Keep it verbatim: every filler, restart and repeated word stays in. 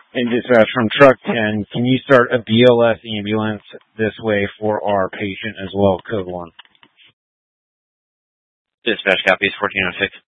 And dispatch from truck ten, can you start a B L S ambulance this way for our patient as well, code one? Dispatch copies fourteen oh six.